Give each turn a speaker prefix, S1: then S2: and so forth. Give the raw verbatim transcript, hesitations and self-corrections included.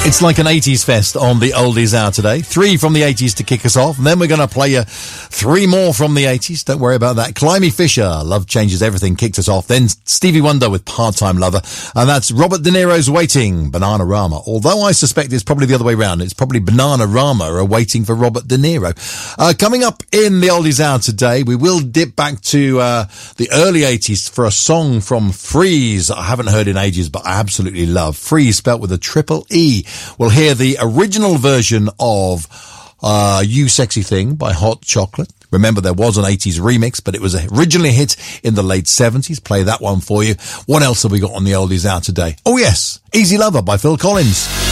S1: It's like an eighties fest on the Oldies Hour today. Three from the eighties to kick us off, and then we're going to play you three more from the eighties. Don't worry about that. Climby Fisher, Love Changes Everything, kicked us off. Then Stevie Wonder with Part-Time Lover, and that's Robert De Niro's Waiting, Bananarama. Although I suspect it's probably the other way around. It's probably Bananarama are waiting for Robert De Niro. Uh, coming up in the Oldies Hour today, we will dip back to uh, the early eighties for a song from Freeze I haven't heard in ages, but I absolutely love. Freeze, spelt with a triple E. We'll hear the original version of uh, You Sexy Thing by Hot Chocolate. Remember, there was an eighties remix, but it was originally a hit in the late seventies. Play that one for you. What else have we got on the Oldies Hour today? Oh, yes, Easy Lover by Phil Collins.